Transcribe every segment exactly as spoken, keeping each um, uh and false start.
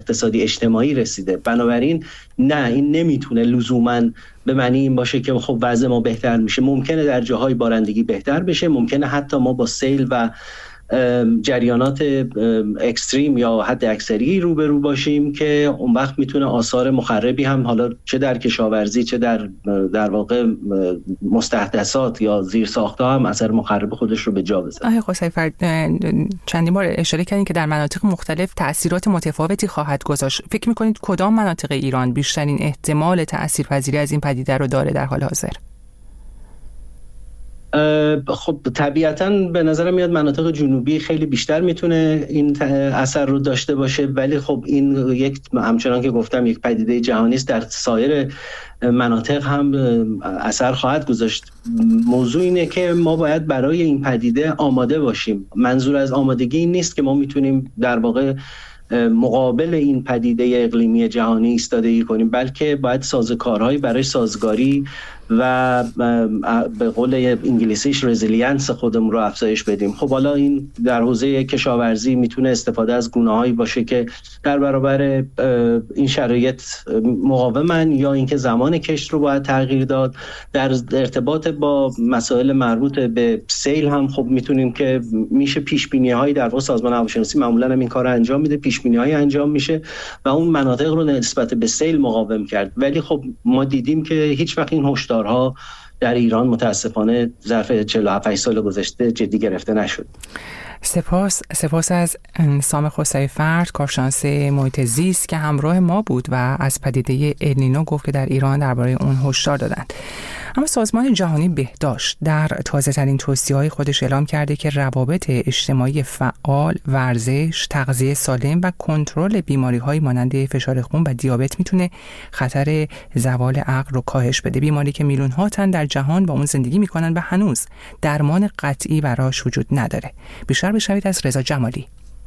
اقتصادی اجتماعی رسیده. بنابراین نه، این نمیتونه لزوماً به معنی این باشه که خب وضع ما بهتر میشه. ممکنه در جاهای بارندگی بهتر بشه، ممکنه حتی ما با سیل و جریانات اکستریم یا حد اکثری روبرو باشیم که اون وقت میتونه آثار مخربی هم حالا چه در کشاورزی چه در در واقع مستحدثات یا زیرساخت‌ها هم اثر مخرب خودش رو به جا بذاره. آقای خسیفر چندین بار اشاره کردین که در مناطق مختلف تأثیرات متفاوتی خواهد گذاشت. فکر می‌کنید کدام مناطق ایران بیشترین احتمال تأثیرپذیری از این پدیده رو داره در حال حاضر؟ خب طبیعتاً به نظر میاد مناطق جنوبی خیلی بیشتر میتونه این اثر رو داشته باشه، ولی خب این یک همچنان که گفتم یک پدیده جهانی است، در سایر مناطق هم اثر خواهد گذاشت. موضوع اینه که ما باید برای این پدیده آماده باشیم. منظور از آمادگی این نیست که ما میتونیم در واقع مقابل این پدیده اقلیمی جهانی ایستادگی کنیم، بلکه باید سازوکارهایی برای سازگاری و به قول انگلیسیش رزیلینس خودمون رو افزایش بدیم. خب حالا این در حوزه کشاورزی میتونه استفاده از گونه‌هایی باشه که در برابر این شرایط مقاومن، یا اینکه زمان کشت رو باید تغییر داد. در ارتباط با مسائل مربوط به سیل هم خب میتونیم که میشه پیش‌بینی‌هایی در واقع سازمان هواشناسی معمولاً هم این کارو انجام میده، پیش‌بینی‌هایی انجام میشه و اون مناطق رو نسبت به سیل مقاوم کرد. ولی خب ما دیدیم که هیچ وقت این هشدار ها در ایران متاسفانه ظرف چهل و هفت سال گذشته جدی گرفته نشد. سپاس سپاس از سام خسیفر، کارشناس محیط زیست که همراه ما بود و از پدیده النینو گفت که در ایران درباره اون هشدار دادند. اما سازمان جهانی بهداشت در تازه ترین توصیه‌های خودش اعلام کرده که روابط اجتماعی فعال، ورزش، تغذیه سالم و کنترل بیماری‌های مانند فشار خون و دیابت میتونه خطر زوال عقل رو کاهش بده. بیماری که میلیون‌ها تن در جهان با اون زندگی میکنن و هنوز درمان قطعی براش وجود نداره. بیشتر بشنوید از رضا جمالی.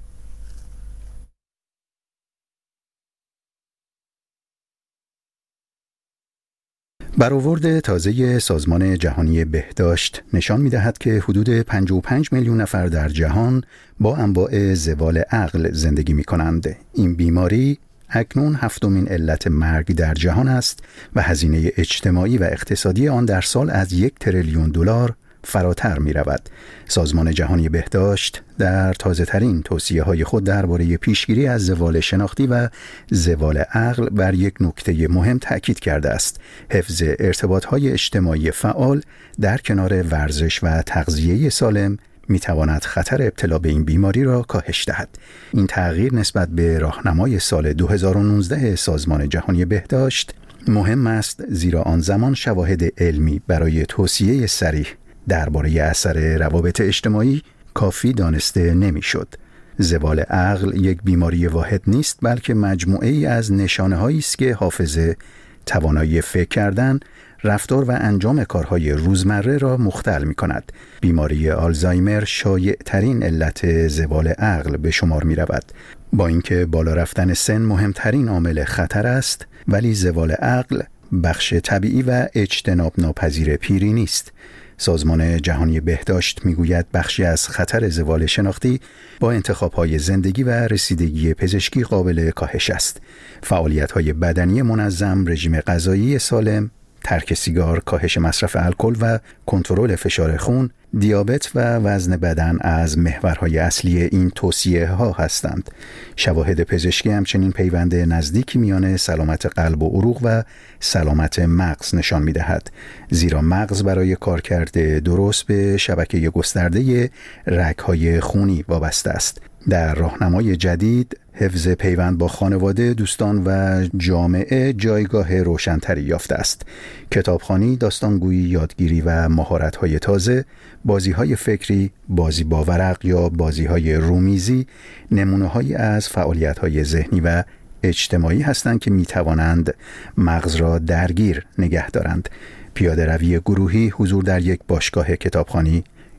برآورد تازه سازمان جهانی بهداشت نشان می‌دهد که حدود پنجاه و پنج میلیون نفر در جهان با انواع زوال عقل زندگی می‌کنند. این بیماری اکنون هفتمین علت مرگ در جهان است و هزینه اجتماعی و اقتصادی آن در سال از یک تریلیون دلار فراتر می رود. سازمان جهانی بهداشت در تازه ترین توصیه های خود درباره پیشگیری از زوال شناختی و زوال عقل بر یک نکته مهم تأکید کرده است: حفظ ارتباط های اجتماعی فعال در کنار ورزش و تغذیه سالم می تواند خطر ابتلا به این بیماری را کاهش دهد. این تغییر نسبت به راهنمای سال دو هزار و نوزده سازمان جهانی بهداشت مهم است، زیرا آن زمان شواهد علمی برای توصیه صریح درباره اثر روابط اجتماعی کافی دانسته نمی‌شد. زوال عقل یک بیماری واحد نیست، بلکه مجموعه ای از نشانه‌هایی است که حافظه، توانایی فکر کردن، رفتار و انجام کارهای روزمره را مختل می‌کند. بیماری آلزایمر شایع ترین علت زوال عقل به شمار می‌رود. با اینکه بالا رفتن سن مهمترین عامل خطر است، ولی زوال عقل بخش طبیعی و اجتناب ناپذیر پیری نیست. سازمان جهانی بهداشت میگوید بخشی از خطر زوال شناختی با انتخاب‌های زندگی و رسیدگی پزشکی قابل کاهش است. فعالیت‌های بدنی منظم، رژیم غذایی سالم، ترک سیگار، کاهش مصرف الکل و کنترل فشار خون، دیابت و وزن بدن از محورهای اصلی این توصیه‌ها هستند. شواهد پزشکی همچنین پیوند نزدیکی میان سلامت قلب و عروق و سلامت مغز نشان می‌دهد، زیرا مغز برای کارکرد درست به شبکه گسترده رگ‌های خونی وابسته است. در راهنمای جدید، حفظ پیوند با خانواده، دوستان و جامعه جایگاه روشن‌تری یافته است. کتابخوانی، داستانگویی، یادگیری و مهارت‌های تازه، بازی‌های فکری، بازی با ورق یا بازی‌های رومیزی نمونه‌هایی از فعالیت‌های ذهنی و اجتماعی هستند که می‌توانند مغز را درگیر نگه دارند. پیاده روی گروهی، حضور در یک باشگاه کتابخوانی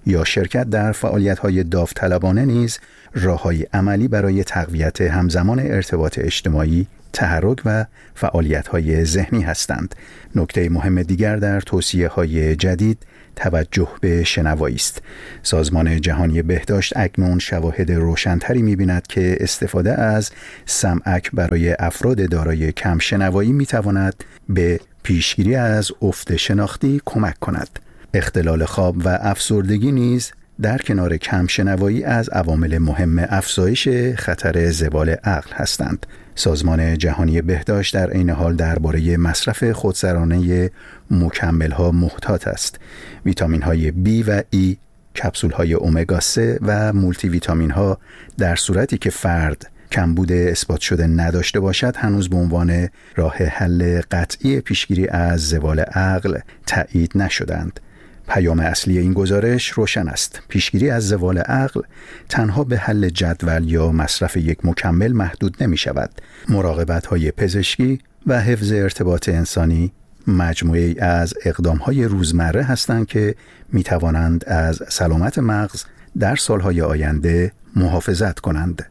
یا شرکت در فعالیت‌های داوطلبانه نیز راه‌های عملی برای تقویت همزمان ارتباط اجتماعی، تحرک و فعالیت‌های ذهنی هستند. نکته مهم دیگر در توصیه‌های جدید توجه به شنوایی است. سازمان جهانی بهداشت اکنون شواهد روشن‌تری می‌بیند که استفاده از سمعک برای افراد دارای کم شنوایی می‌تواند به پیشگیری از افت شناختی کمک کند. اختلال خواب و افسردگی نیز در کنار کم شنوایی از عوامل مهم افزایش خطر زوال عقل هستند. سازمان جهانی بهداشت در عین حال درباره مصرف خودسرانه مکمل‌ها محتاط است. ویتامین‌های B و E، کپسول‌های امگا سه و مولتی ویتامین‌ها در صورتی که فرد کمبود اثبات شده نداشته باشد هنوز به عنوان راه حل قطعی پیشگیری از زوال عقل تایید نشدند. پیام اصلی این گزارش روشن است. پیشگیری از زوال عقل تنها به حل جدول یا مصرف یک مکمل محدود نمی شود. مراقبت‌های پزشکی و حفظ ارتباط انسانی مجموعه‌ای از اقدام‌های روزمره هستند که می توانند از سلامت مغز در سالهای آینده محافظت کنند.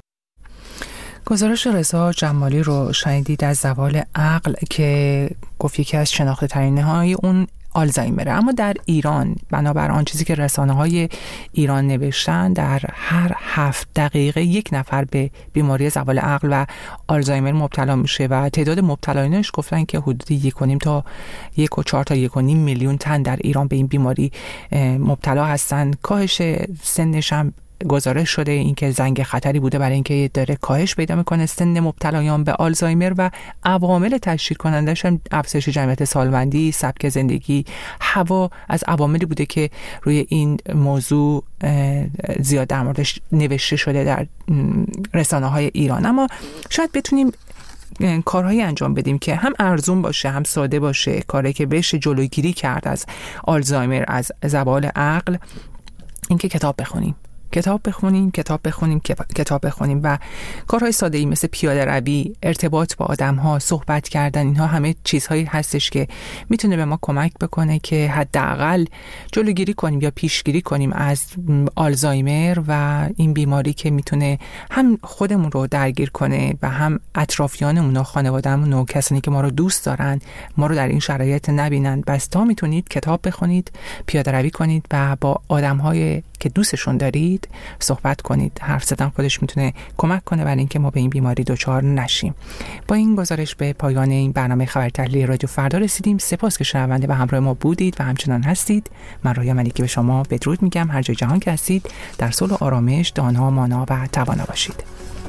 گزارش رضا جمالی رو شنیدید از زوال عقل که گفت یکی از شناخته ترین‌های اون آلزایمره. اما در ایران بنابر آن چیزی که رسانه‌های ایران نوشتن در هر هفت دقیقه یک نفر به بیماری زوال عقل و آلزایمر مبتلا میشه و تعداد مبتلایانش گفتن که حدود یک و نیم تا یک و چهار تا یک و نیم میلیون تن در ایران به این بیماری مبتلا هستن. کاهش سنش هم گزارش شده، اینکه زنگ خطری بوده برای اینکه داره کاهش پیدا میکنه سن مبتلایان به آلزایمر و عوامل تشدید کنندش هم افزایش جمعیت سالمندی، سبک زندگی، هوا از عواملی بوده که روی این موضوع زیاد در موردش نوشته شده در رسانه‌های ایران. اما شاید بتونیم کارهایی انجام بدیم که هم ارزون باشه هم ساده باشه، کاری که بشه جلوگیری کرد از آلزایمر، از زوال عقل. اینکه کتاب بخونیم کتاب بخونیم کتاب بخونیم کتاب بخونیم و کارهای ساده‌ای مثل پیاده روی، ارتباط با آدم‌ها، صحبت کردن، اینها همه چیزهایی هستش که میتونه به ما کمک بکنه که حداقل جلوگیری کنیم یا پیشگیری کنیم از آلزایمر و این بیماری که میتونه هم خودمون رو درگیر کنه و هم اطرافیانمون و خانواده‌مون و کسانی که ما رو دوست دارن ما رو در این شرایط نبینن. بس تا میتونید کتاب بخونید، پیاده روی کنید و با آدم‌های که دوستشون دارید صحبت کنید. حرف زدن خودش میتونه کمک کنه برای اینکه ما به این بیماری دچار نشیم. با این گزارش به پایان این برنامه خبر تحلیل رادیو فردا رسیدیم. سپاس که شنونده و همراه ما بودید و همچنان هستید. من رویا ملیکی به شما بدرود میگم. هر جای جهان که هستید در صلح و آرامش دانا، مانا و توانا باشید.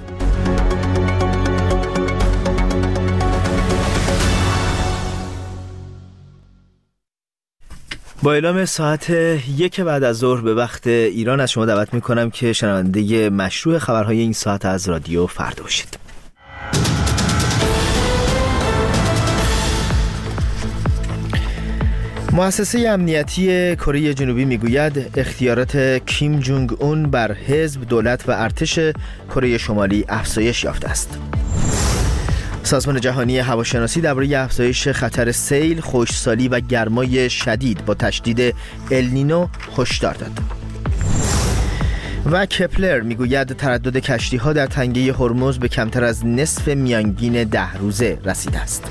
با اعلام ساعت یک بعد از ظهر به وقت ایران از شما دعوت میکنم که شنونده مشروع خبرهای این ساعت از رادیو فردا باشید. مؤسسه امنیتی کره جنوبی میگوید اختیارات کیم جونگ اون بر حزب، دولت و ارتش کره شمالی افزایش یافته است. سازمان جهانی هواشناسی درباره افزایش خطر سیل، خشکسالی و گرمای شدید با تشدید النینو هشدار داد. و کپلر میگوید تردد کشتی‌ها در تنگه هرمز به کمتر از نصف میانگین ده روزه رسیده است.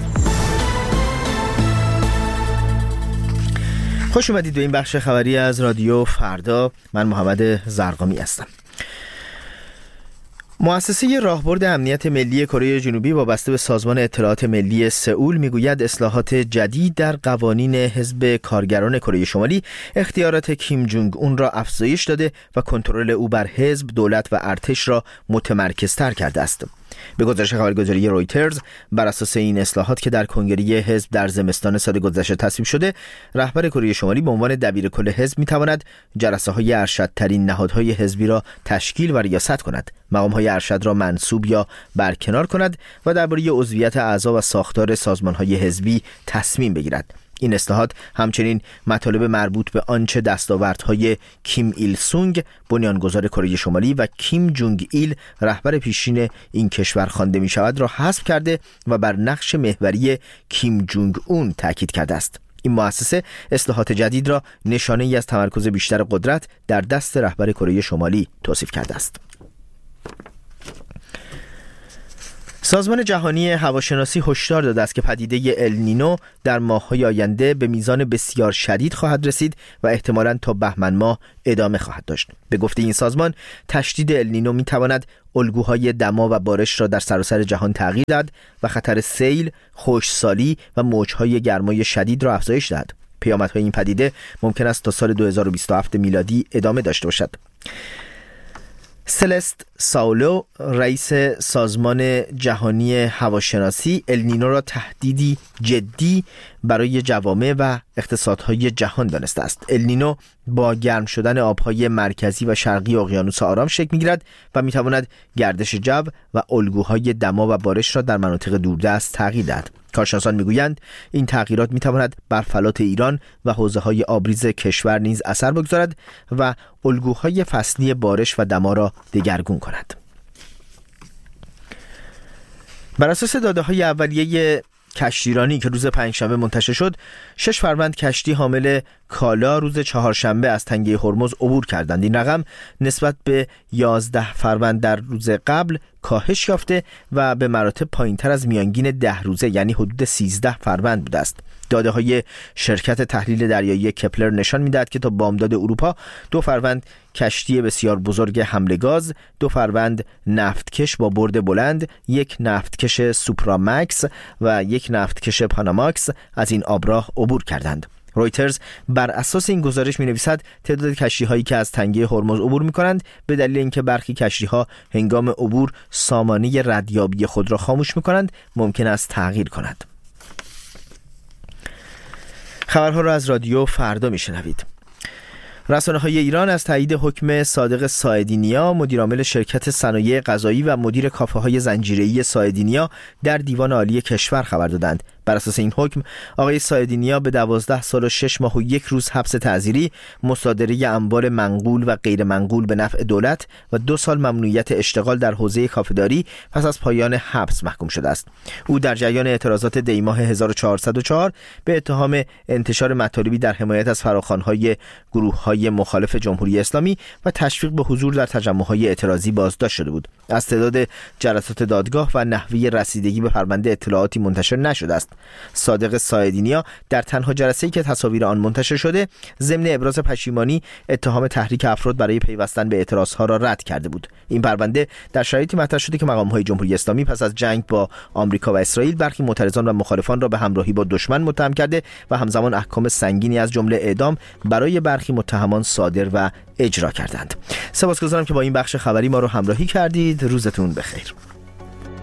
خوش اومدید به این بخش خبری از رادیو فردا. من محمد زرقامی هستم. مؤسسه راهبرد امنیت ملی کره جنوبی وابسته به سازمان اطلاعات ملی سئول میگوید اصلاحات جدید در قوانین حزب کارگران کره شمالی اختیارات کیم جونگ اون را افزایش داده و کنترل او بر حزب، دولت و ارتش را متمرکزتر کرده است. به گزارش خبرگزاری رویترز، بر اساس این اصلاحات که در کنگره حزب در زمستان سال گذشته تصویب شده، رهبر کره شمالی به عنوان دبیرکل حزب میتواند جلسه‌های ارشدترین نهادهای حزبی را تشکیل و ریاست کند، مقام‌های ارشد را منصوب یا برکنار کند و درباره عضویت اعضا و ساختار سازمان‌های حزبی تصمیم بگیرد. این اصلاحات همچنین مطالب مربوط به آنچه دستاوردهای کیم ایل سونگ بنیانگذار کره شمالی و کیم جونگ ایل رهبر پیشین این کشور خوانده می شود را حذف کرده و بر نقش محوری کیم جونگ اون تاکید کرده است. این مؤسسه اصلاحات جدید را نشانه‌ای از تمرکز بیشتر قدرت در دست رهبر کره شمالی توصیف کرده است. سازمان جهانی هواشناسی هشدار داده است که پدیده النینو در ماه‌های آینده به میزان بسیار شدید خواهد رسید و احتمالاً تا بهمن ماه ادامه خواهد داشت. به گفته این سازمان، تشدید النینو می‌تواند الگوهای دما و بارش را در سراسر جهان تغییر دهد و خطر سیل، خشکسالی و موج‌های گرمای شدید را افزایش دهد. پیامدهای این پدیده ممکن است تا سال دو هزار و بیست و هفت میلادی ادامه داشته باشد. سلست ساولو، رئیس سازمان جهانی هواشناسی، النینو را تهدیدی جدی برای جوامع و اقتصادهای جهان دانسته است. النینو با گرم شدن آبهای مرکزی و شرقی اقیانوس آرام شکل می‌گیرد و می‌تواند گردش جو و الگوهای دما و بارش را در مناطق دوردست تغییر دهد. کارشناسان میگویند این تغییرات میتواند بر فلات ایران و حوزه‌های آبریز کشور نیز اثر بگذارد و الگوهای فصلی بارش و دما را دگرگون کند. بر اساس داده‌های اولیه کشتیرانی که روز پنجشنبه منتشر شد، شش فروند کشتی حامل کالا روز چهارشنبه از تنگه هرمز عبور کردند. این رقم نسبت به یازده فروند در روز قبل کاهش یافته و به مراتب پایین‌تر از میانگین ده روزه یعنی حدود سیزده فروند بوده است. داده‌های شرکت تحلیل دریایی کپلر نشان می‌دهد که تا بامداد اروپا دو فروند کشتی بسیار بزرگ حمل گاز، دو فروند نفتکش با برد بلند، یک نفتکش سوپرامکس و یک نفتکش پاناماکس از این آبراه عبور کردند. رویترز بر اساس این گزارش می‌نویسد تعداد کشتی‌هایی که از تنگه هرمز عبور می‌کنند به دلیل اینکه برخی کشتی‌ها هنگام عبور سامانه ردیابی خود را خاموش می‌کنند ممکن است تغییر کند. خبرها را از رادیو فردا میشنوید. رسانه‌های ایران از تایید حکم صادق ساعدینیا، مدیرعامل شرکت صنایع غذایی و مدیر کافه‌های زنجیره‌ای ساعدینیا در دیوان عالی کشور خبر دادند. بر اساس این حکم آقای ساعدینیا به دوازده سال و شش ماه و یک روز حبس تعزیری، مصادره اموال منقول و غیر منقول به نفع دولت و دو سال ممنوعیت اشتغال در حوزه کافه‌داری پس از پایان حبس محکوم شده است. او در جریان اعتراضات دی‌ماه هزار و چهارصد و چهار به اتهام انتشار مطالبی در حمایت از فراخوان‌های گروه‌های مخالف جمهوری اسلامی و تشویق به حضور در تجمع‌های اعتراضی بازداشت شده بود. از تعداد جلسات دادگاه و نحوه رسیدگی به پرونده اطلاعاتی منتشر نشده است. صادق ساعدینیا در تنها جلسه‌ای که تصاویر آن منتشر شده، ضمن ابراز پشیمانی اتهام تحریک افراد برای پیوستن به اعتراضها را رد کرده بود. این پرونده در شرایطی مطرح شده که مقام‌های جمهوری اسلامی پس از جنگ با آمریکا و اسرائیل برخی معترضان و مخالفان را به همراهی با دشمن متهم کرده و همزمان احکام سنگینی از جمله اعدام برای برخی متهمان صادر و اجرا کردند. سپاسگزارم که با این بخش خبری ما رو همراهی کردید. روزتون بخیر.